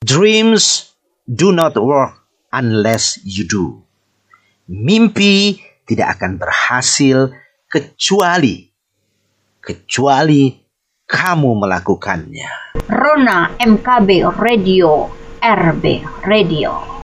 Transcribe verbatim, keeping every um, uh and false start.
Dreams do not work unless you do. Mimpi tidak akan berhasil kecuali kecuali kamu melakukannya. Rona M K B Radio, R B Radio.